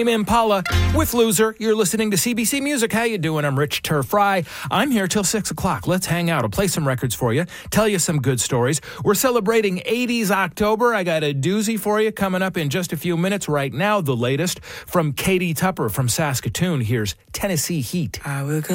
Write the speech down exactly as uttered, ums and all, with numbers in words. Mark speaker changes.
Speaker 1: Impala with Loser. You're listening to C B C Music. How you doing? I'm Rich Turf Fry. I'm here till six o'clock. Let's hang out. I'll play some records for you, tell you some good stories. We're celebrating eighties October. I got a doozy for you coming up in just a few minutes. Right now, the latest from Katie Tupper from Saskatoon. Here's Tennessee Heat.
Speaker 2: I will